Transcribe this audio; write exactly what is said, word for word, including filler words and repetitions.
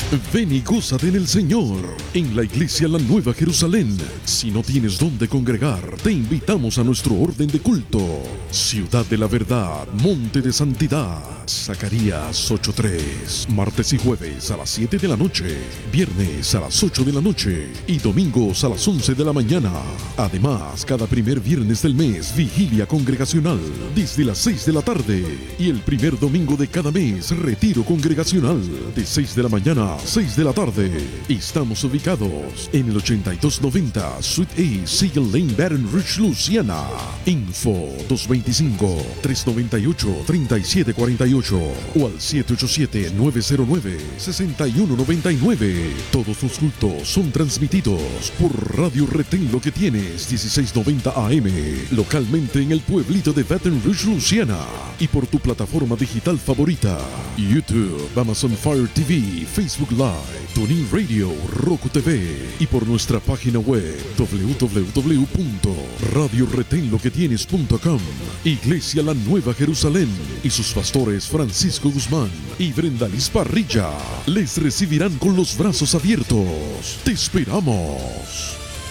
Ven y gózate en el Señor, en la Iglesia La Nueva Jerusalén. Si no tienes dónde congregar, te invitamos a nuestro orden de culto. Ciudad de la Verdad, Monte de Santidad, Zacarías ocho tres. Martes y jueves a las siete de la noche, viernes a las ocho de la noche y domingos a las once de la mañana. Además, cada primer viernes del mes, vigilia congregacional desde las seis de la tarde. Y el primer domingo de cada mes, retiro congregacional de seis de la mañana a seis de la tarde. Estamos ubicados en el ochenta y dos noventa Suite A, Siegel Lane, Baton Rouge, Luisiana. Info dos dos cinco, tres nueve ocho, tres siete cuatro ocho o al siete ocho siete, nueve cero nueve, seis uno nueve nueve. Todos los cultos son transmitidos por Radio Retén Lo que Tienes dieciséis noventa A M, localmente en el pueblito de Baton Rouge, Luisiana, y por tu plataforma digital favorita: YouTube, Amazon Fire T V, Facebook Live, TuneIn Radio, Roku T V, y por nuestra página web doble u doble u doble u punto radio retén lo que tienes punto com. Iglesia La Nueva Jerusalén y sus pastores Francisco Guzmán y Brenda Liz Parrilla les recibirán con los brazos abiertos. ¡Te esperamos!